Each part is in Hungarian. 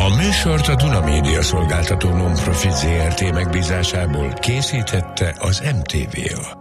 A műsort a Duna Média szolgáltató non-profit ZRT megbízásából készítette az MTV-a.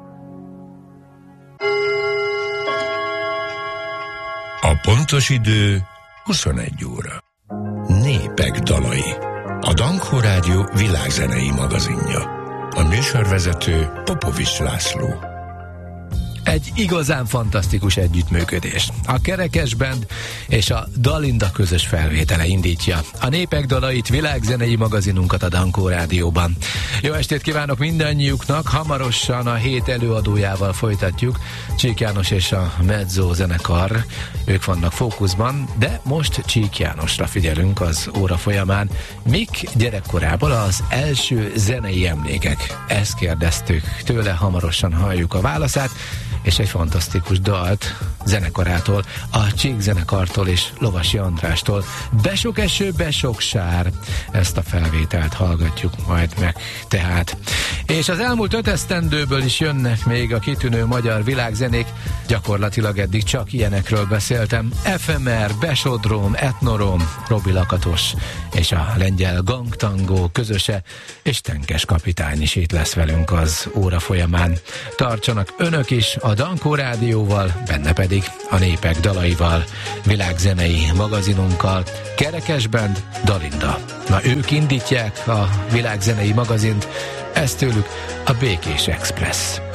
A pontos idő 21 óra. Népek dalai. A Dankó Rádió világzenei magazinja. A műsorvezető Popovics László. Egy igazán fantasztikus együttműködés. A Kerekes Band és a Dalinda közös felvétele indítja a Népek dalait világzenei magazinunkat a Dankó Rádióban. Jó estét kívánok mindannyiuknak, hamarosan a hét előadójával folytatjuk. Csík János és a Mezzo zenekar, ők vannak fókuszban, de most Csík Jánosra figyelünk az óra folyamán. Mik gyerekkorából az első zenei emlékek? Ezt kérdeztük tőle, hamarosan halljuk a válaszát, és egy fantasztikus dalt zenekarától, a Csík zenekartól és Lovasi Andrástól. Be sok eső, be sok sár. Ezt a felvételt hallgatjuk majd meg tehát. És az elmúlt 5 esztendőből is jönnek még a kitűnő magyar világzenék, gyakorlatilag eddig csak ilyenekről beszéltem. FMR, Besodrom, Etnorom, Robi Lakatos és a lengyel gangtangó közöse, és Tenkes kapitány is itt lesz velünk az óra folyamán. Tartsanak önök is a Dankó Rádióval, benne pedig a Népek dalaival, világzenei magazinunkkal. Kerekes Band, Dalinda. Na, ők indítják a világzenei magazint, ez tőlük a Békés Express.